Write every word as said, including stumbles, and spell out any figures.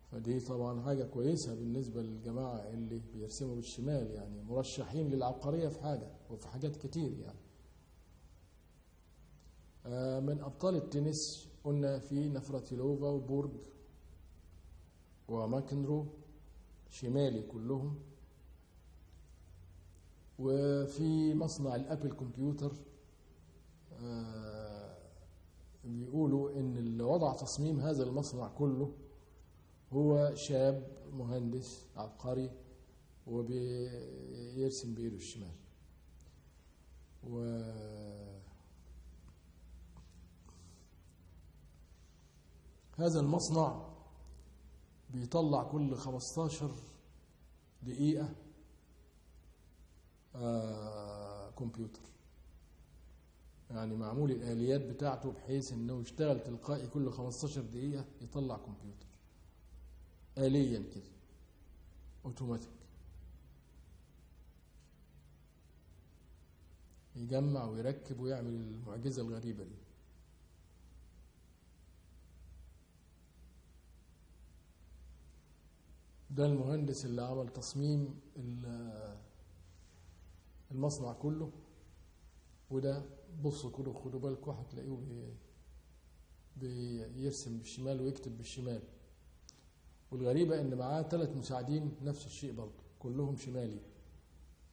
فدي طبعا حاجة كويسة بالنسبة للجماعة اللي بيرسموا بالشمال، يعني مرشحين للعبقرية في حاجة وفي حاجات كتير يعني. من أبطال التنس قلنا في نفراتيلوفا وبورج وماكنرو شمالي كلهم. وفي مصنع الأبل كمبيوتر بيقولوا إن اللي وضع تصميم هذا المصنع كله هو شاب مهندس عبقري وبيرسم بإيده الشمال. وهذا المصنع بيطلع كل خمستاشر دقيقة آه كمبيوتر، يعني معمول الآليات بتاعته بحيث انه يشتغل تلقائي كل خمستاشر دقيقة يطلع كمبيوتر آليا كده اوتوماتيك، يجمع ويركب ويعمل المعجزة الغريبة دي. ده المهندس اللي عمل تصميم المصنع كله. وده بصوا كده، خدوا بالكم هتلاقوه بيرسم بالشمال ويكتب بالشمال. والغريبة ان معاه ثلاث مساعدين نفس الشيء برضه كلهم شمالي.